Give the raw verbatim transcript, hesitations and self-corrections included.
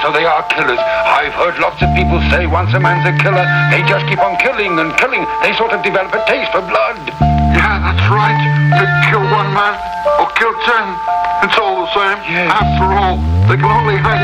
So they are killers. I've heard lots of people say once a man's a killer, they just keep on killing and killing. They sort of develop a taste for blood. Yeah, that's right. They kill one man or kill ten. It's all the same. Yes. After all, they can only hang